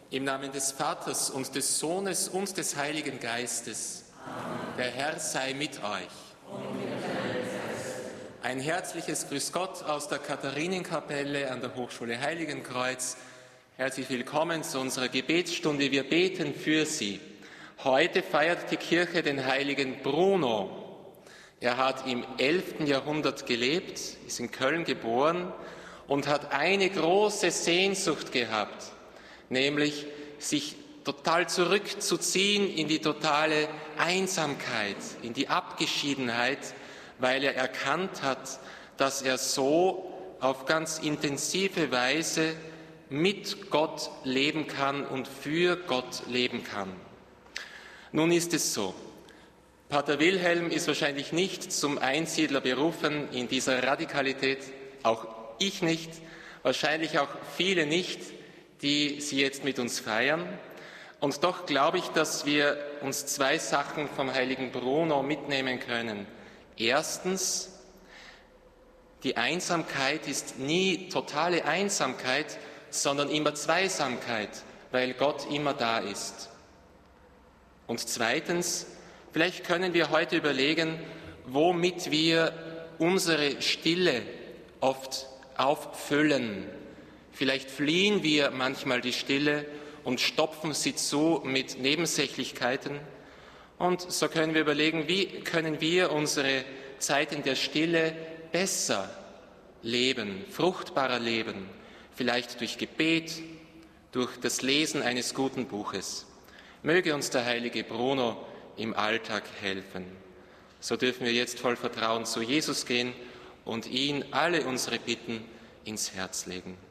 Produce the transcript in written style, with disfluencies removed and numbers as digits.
Im Namen des Vaters und des Sohnes und des Heiligen Geistes. Amen. Der Herr sei mit euch. Und mit deinem Geist. Ein herzliches Grüß Gott aus der Katharinenkapelle an der Hochschule Heiligenkreuz. Herzlich willkommen zu unserer Gebetsstunde. Wir beten für Sie. Heute feiert die Kirche den heiligen Bruno. Er hat im 11. Jahrhundert gelebt, ist in Köln geboren und hat eine große Sehnsucht gehabt, nämlich sich total zurückzuziehen in die totale Einsamkeit, in die Abgeschiedenheit, weil er erkannt hat, dass er so auf ganz intensive Weise mit Gott leben kann und für Gott leben kann. Nun ist es so, Pater Wilhelm ist wahrscheinlich nicht zum Einsiedler berufen in dieser Radikalität, auch ich nicht, wahrscheinlich auch viele nicht, die Sie jetzt mit uns feiern. Und doch glaube ich, dass wir uns zwei Sachen vom heiligen Bruno mitnehmen können. Erstens, die Einsamkeit ist nie totale Einsamkeit, sondern immer Zweisamkeit, weil Gott immer da ist. Und zweitens, vielleicht können wir heute überlegen, womit wir unsere Stille oft auffüllen. Vielleicht fliehen wir manchmal die Stille und stopfen sie zu mit Nebensächlichkeiten. Und so können wir überlegen, wie können wir unsere Zeit in der Stille besser leben, fruchtbarer leben. Vielleicht durch Gebet, durch das Lesen eines guten Buches. Möge uns der heilige Bruno im Alltag helfen. So dürfen wir jetzt voll Vertrauen zu Jesus gehen und ihn alle unsere Bitten ins Herz legen.